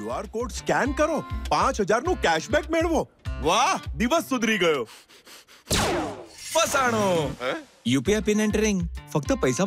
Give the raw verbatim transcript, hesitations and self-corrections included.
QR code scan કરો, પાંચ હજાર નું કેશબેક મેળવો. વાહ, દિવસ સુધરી ગયો. ફસાણો. UPI pin entering. ફક્ત પૈસા